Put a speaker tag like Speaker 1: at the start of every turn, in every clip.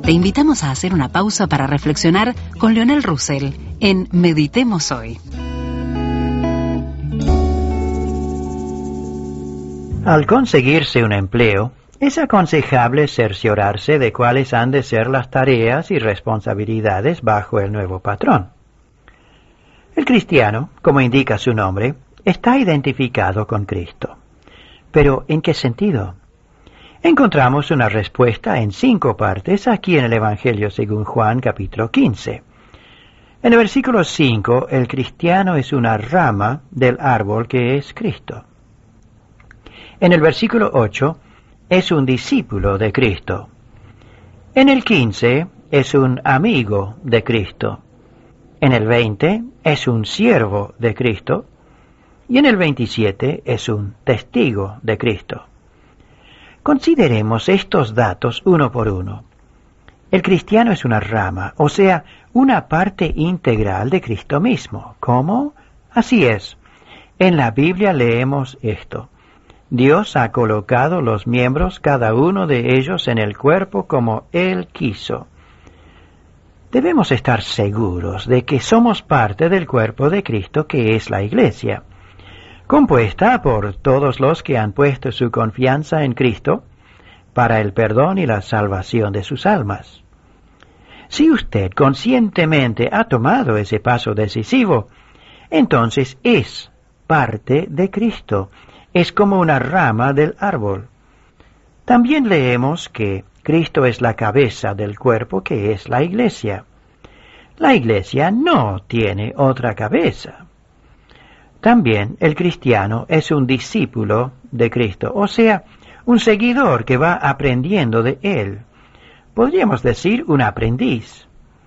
Speaker 1: Te invitamos a hacer una pausa para reflexionar con Leonel Russell en Meditemos Hoy.
Speaker 2: Al conseguirse un empleo, es aconsejable cerciorarse de cuáles han de ser las tareas y responsabilidades bajo el nuevo patrón. El cristiano, como indica su nombre, está identificado con Cristo. Pero, ¿en qué sentido? Encontramos una respuesta en 5 partes aquí en el Evangelio según Juan, capítulo 15. En el versículo 5, el cristiano es una rama del árbol que es Cristo. En el versículo 8, es un discípulo de Cristo. En el 15, es un amigo de Cristo. En el 20, es un siervo de Cristo. Y en el 27, es un testigo de Cristo. Consideremos estos datos uno por uno. El cristiano es una rama, o sea, una parte integral de Cristo mismo. ¿Cómo? Así es. En la Biblia leemos esto. Dios ha colocado los miembros, cada uno de ellos, en el cuerpo como Él quiso. Debemos estar seguros de que somos parte del cuerpo de Cristo, que es la Iglesia, compuesta por todos los que han puesto su confianza en Cristo para el perdón y la salvación de sus almas. Si usted conscientemente ha tomado ese paso decisivo, entonces es parte de Cristo, es como una rama del árbol. También leemos que Cristo es la cabeza del cuerpo, que es la Iglesia. La Iglesia no tiene otra cabeza. También el cristiano es un discípulo de Cristo, o sea, un seguidor que va aprendiendo de Él. Podríamos decir un aprendiz.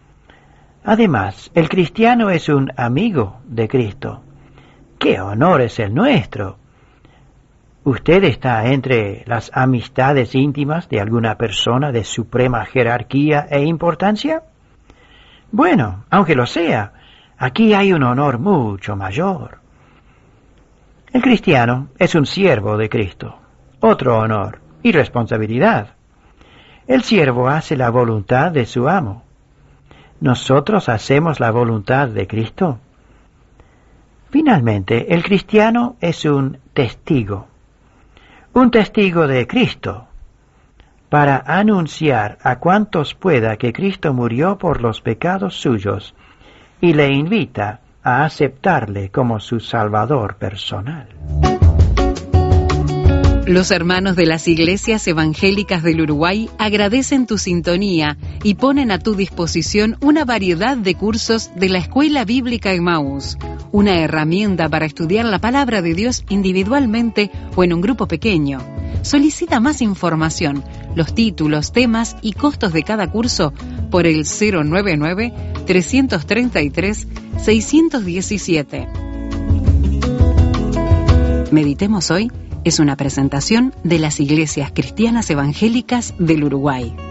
Speaker 2: Además, el cristiano es un amigo de Cristo. ¡Qué honor es el nuestro! ¿Usted está entre las amistades íntimas de alguna persona de suprema jerarquía e importancia? Bueno, aunque lo sea, aquí hay un honor mucho mayor. El cristiano es un siervo de Cristo, otro honor y responsabilidad. El siervo hace la voluntad de su amo. ¿Nosotros hacemos la voluntad de Cristo? Finalmente, el cristiano es un testigo de Cristo, para anunciar a cuantos pueda que Cristo murió por los pecados suyos y le invita a aceptarle como su Salvador personal.
Speaker 1: Los hermanos de las iglesias evangélicas del Uruguay agradecen tu sintonía y ponen a tu disposición una variedad de cursos de la Escuela Bíblica Emmaús, una herramienta para estudiar la palabra de Dios individualmente o en un grupo pequeño. Solicita más información, los títulos, temas y costos de cada curso por el 099-333-617. Meditemos Hoy es una presentación de las Iglesias Cristianas Evangélicas del Uruguay.